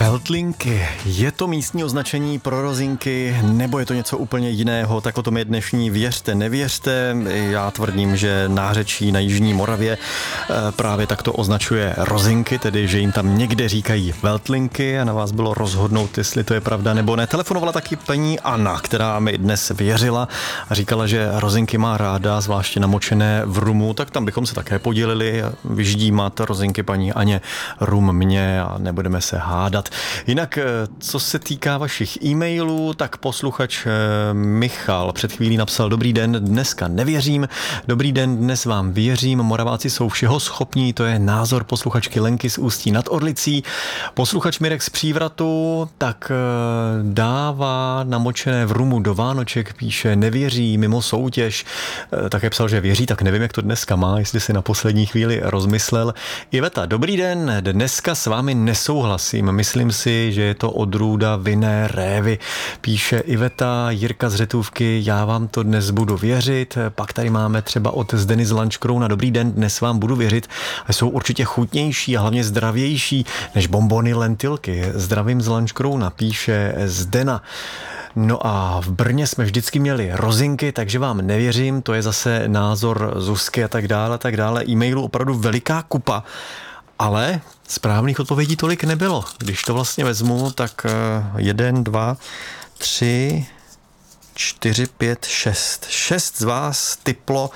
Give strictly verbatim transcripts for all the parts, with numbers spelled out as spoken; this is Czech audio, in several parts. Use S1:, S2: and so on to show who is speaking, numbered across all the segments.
S1: Veltlinky. Je to místní označení pro rozinky, nebo je to něco úplně jiného? Tak o tom je dnešní Věřte, nevěřte. Já tvrdím, že nářečí na jižní Moravě právě takto označuje rozinky, tedy že jim tam někde říkají veltlinky a na vás bylo rozhodnout, jestli to je pravda nebo ne. Telefonovala taky paní Anna, která mi dnes věřila a říkala, že rozinky má ráda, zvláště namočené v rumu, tak tam bychom se také podělili, vyždímat rozinky paní Aně, rum mě a nebudeme se hádat. Jinak, co se týká vašich e-mailů, tak posluchač Michal před chvílí napsal: Dobrý den, dneska nevěřím. Dobrý den, dnes vám věřím. Moraváci jsou všeho schopní, to je názor posluchačky Lenky z Ústí nad Orlicí. Posluchač Mirek z Přívratu tak dává namočené v rumu do Vánoček, píše nevěří, mimo soutěž. Také psal, že věří, tak nevím, jak to dneska má, jestli si na poslední chvíli rozmyslel. Iveta, dobrý den, dneska s vámi nesouhlasím. Myslím si, že je to odrůda vinné révy. Píše Iveta. Jirka z Řetůvky, já vám to dnes budu věřit. Pak tady máme třeba od Zdeny z Lanškrouna. Dobrý den, dnes vám budu věřit. Jsou určitě chutnější a hlavně zdravější než bonbony lentilky. Zdravím z Lanškrouna, píše Zdena. No a v Brně jsme vždycky měli rozinky, takže vám nevěřím, to je zase názor Zuzky a tak dále, tak dále. E-mailu opravdu veliká kupa, ale správných odpovědí tolik nebylo. Když to vlastně vezmu, tak jeden, dva, tři, čtyři, pět, šest. Šest z vás tiplo,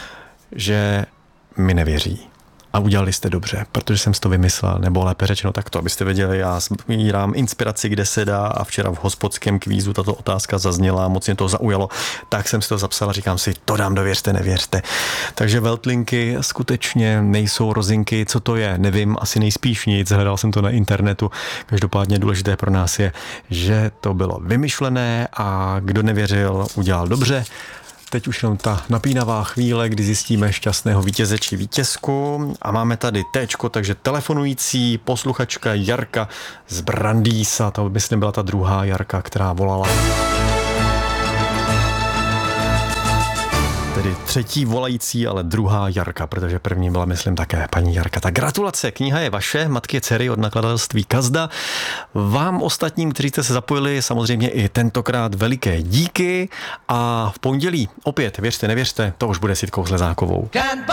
S1: že mi nevěří. A udělali jste dobře, protože jsem si to vymyslel, nebo lépe řečeno takto, abyste věděli, já sbírám inspiraci, kde se dá, a včera v hospodském kvízu tato otázka zazněla, moc mě to zaujalo, tak jsem si to zapsal a říkám si, to dám do Věřte, nevěřte. Takže veltlinky skutečně nejsou rozinky, co to je, nevím, asi nejspíš nic, hledal jsem to na internetu, každopádně důležité pro nás je, že to bylo vymyšlené a kdo nevěřil, udělal dobře. Teď už jenom ta napínavá chvíle, kdy zjistíme šťastného vítěze či vítězku. A máme tady téčko, takže telefonující posluchačka Jarka z Brandýsa. To myslím byla ta druhá Jarka, která volala. Tedy třetí volající, ale druhá Jarka, protože první byla, myslím, také paní Jarka. Tak gratulace, kniha je vaše, Matky dcery od nakladatelství Kazda. Vám ostatním, kteří jste se zapojili, samozřejmě i tentokrát veliké díky a v pondělí opět, věřte, nevěřte, to už bude s Jitkou Slezákovou.